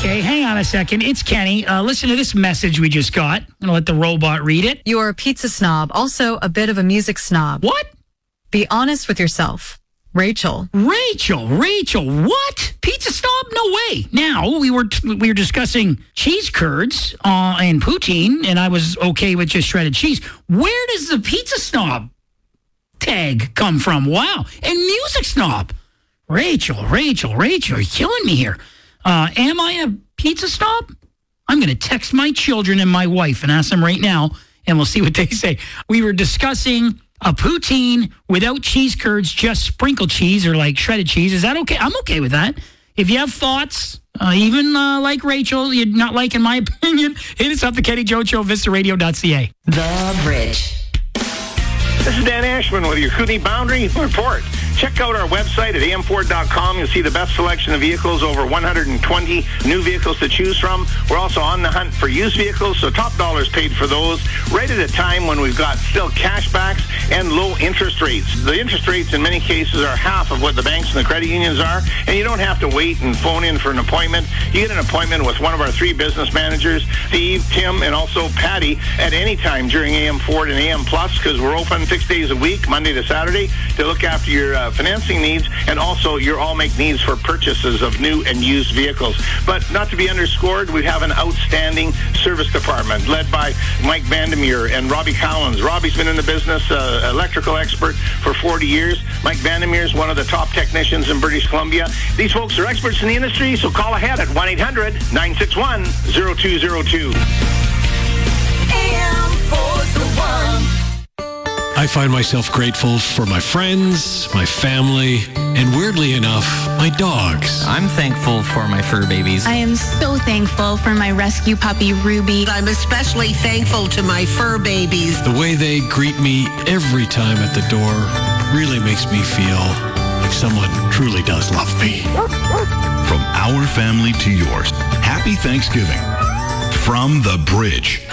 Okay, hang on a second. It's Kenny. Listen to this message we just got. I'm going to let the robot read it. You're a pizza snob, also a bit of a music snob. What? Be honest with yourself. Rachel. Rachel, what? Pizza snob? No way. Now, we were discussing cheese curds and poutine, and I was okay with just shredded cheese. Where does the pizza snob tag come from? Wow. And music snob. Rachel, you're killing me here. Am I a pizza snob? I'm going to text my children and my wife and ask them right now, and we'll see what they say. We were discussing a poutine without cheese curds, just sprinkled cheese or like shredded cheese. Is that okay? I'm okay with that. If you have thoughts, even like Rachel, you're not liking my opinion, hit us up, the Kenny Joe Show, vistaradio.ca. The Bridge. This is Dan Ashman with your Kootenay Boundary Report. Check out our website at amford.com. You'll see the best selection of vehicles, over 120 new vehicles to choose from. We're also on the hunt for used vehicles, so top dollars paid for those, right at a time when we've got still cashbacks and low interest rates. The interest rates in many cases are half of what the banks and the credit unions are, and you don't have to wait and phone in for an appointment. You get an appointment with one of our 3 business managers, Steve, Tim, and also Patty, at any time during AM Ford and AM Plus, because we're open 6 days a week, Monday to Saturday, to look after your financing needs and also your all-make needs for purchases of new and used vehicles. But not to be underscored, we have an outstanding service department led by Mike Vandermeer and Robbie Collins. Robbie's been in the business, electrical expert for 40 years. Mike Vandermeer is one of the top technicians in British Columbia. These folks are experts in the industry, so call ahead at 1-800-961-0202. AM Ford's the one. I find myself grateful for my friends, my family, and weirdly enough, my dogs. I'm thankful for my fur babies. I am so thankful for my rescue puppy, Ruby. I'm especially thankful to my fur babies. The way they greet me every time at the door really makes me feel like someone truly does love me. From our family to yours, happy Thanksgiving from The Bridge.